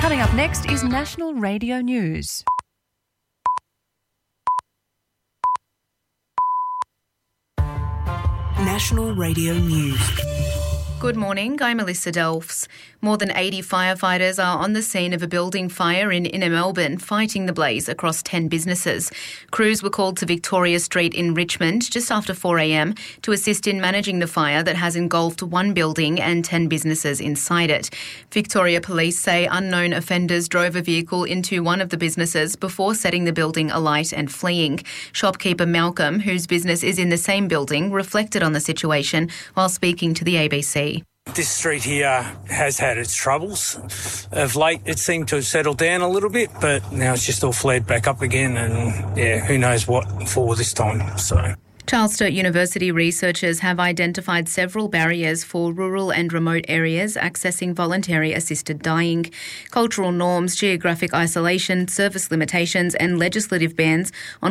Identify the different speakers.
Speaker 1: Coming up next is National Radio News.
Speaker 2: National Radio News.
Speaker 3: Good morning, I'm Melissa Delfs. More than 80 firefighters are on the scene of a building fire in Inner Melbourne, fighting the blaze across 10 businesses. Crews were called to Victoria Street in Richmond just after 4 a.m. to assist in managing the fire that has engulfed one building and 10 businesses inside it. Victoria Police say unknown offenders drove a vehicle into one of the businesses before setting the building alight and fleeing. Shopkeeper Malcolm, whose business is in the same building, reflected on the situation while speaking to the ABC.
Speaker 4: This street here has had its troubles. Of late, it seemed to have settled down a little bit, but now it's just all flared back up again, and who knows what for this time. So.
Speaker 3: Charles Sturt University researchers have identified several barriers for rural and remote areas accessing voluntary assisted dying. Cultural norms, geographic isolation, service limitations and legislative bans on